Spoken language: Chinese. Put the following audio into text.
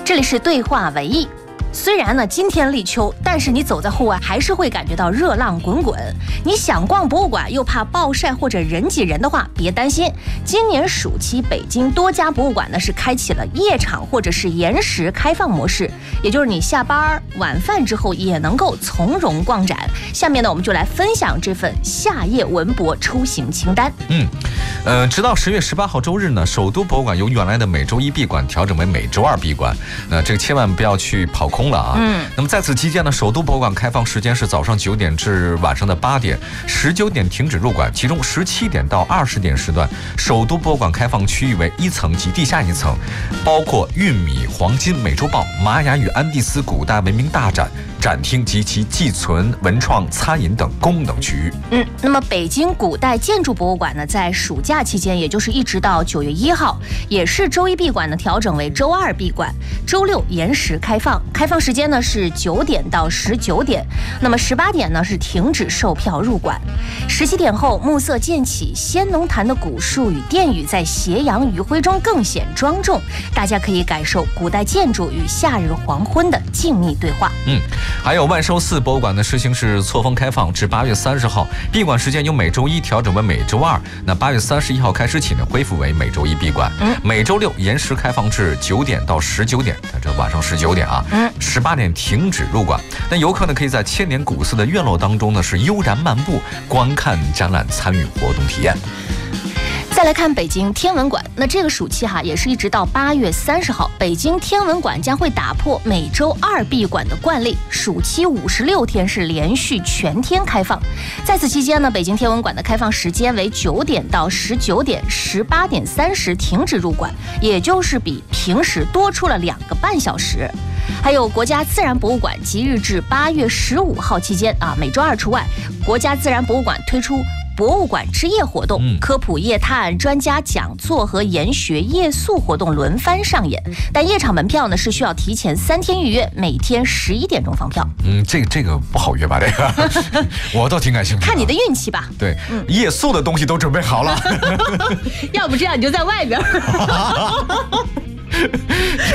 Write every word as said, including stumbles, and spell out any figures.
这里是对话文艺。虽然呢今天立秋，但是你走在户外还是会感觉到热浪滚滚。你想逛博物馆又怕暴晒或者人挤人的话，别担心。今年暑期北京多家博物馆呢是开启了夜场或者是延时开放模式，也就是你下班晚饭之后也能够从容逛展。下面呢我们就来分享这份夏夜文博出行清单。 嗯，呃，直到十月十八号周日呢，首都博物馆由原来的每周一闭馆调整为每周二闭馆。那这个千万不要去跑空了啊。 嗯。 那么在此期间呢，首都博物馆开放时间是早上九点至晚上的八点，十九点停止入馆。其中十七点到二十点时段，首都博物馆开放区域为一层及地下一层，包括玉米、黄金、美洲豹、玛雅与安第斯古代文明大展展厅及其寄存、文创、餐饮等功能区域。 嗯，那么北京古代建筑博物馆呢，在暑假期间，也就是一直到九月一号，也是周一闭馆呢调整为周二闭馆，周六延时开放。开放时间呢是九点到十九点，那么十八点呢是停止售票入馆。十七点后，暮色渐起，先农坛的古树与殿宇在斜阳余晖中更显庄重，大家可以感受古代建筑与夏日黄昏的静谧对话。 嗯。还有万寿寺博物馆的实行是错峰开放至八月三十号，闭馆时间由每周一调整为每周二。那八月三十一号开始起呢，恢复为每周一闭馆。嗯，每周六延时开放至九点到十九点，这晚上十九点啊。嗯，十八点停止入馆。那游客呢可以在千年古寺的院落当中呢是悠然漫步，观看展览，参与活动体验。 再来看北京天文馆，那这个暑期哈也是一直到八月三十号，北京天文馆将会打破每周二闭馆的惯例，暑期五十六天是连续全天开放。在此期间呢，北京天文馆的开放时间为九点到十九点，十八点三十停止入馆，也就是比平时多出了两个半小时。还有国家自然博物馆即日至八月十五号期间啊，每周二除外，国家自然博物馆推出博物馆之夜活动，嗯、科普夜探、专家讲座和研学夜宿活动轮番上演。但夜场门票呢是需要提前三天预约，每天十一点钟放票。 嗯，这个这个不好约吧？这个我倒挺感兴趣。 看你的运气吧。 对，嗯、夜宿的东西都准备好了。 要不这样你就在外边。